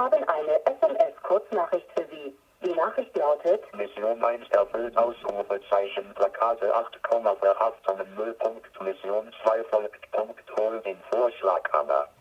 haben eine SMS-Kurznachricht für Sie. Die Nachricht lautet: Mission 1 erfüllt, Ausrufezeichen, Plakate 8, verhaftung 0. Mission 2 folgt, hol den Vorschlaghammer.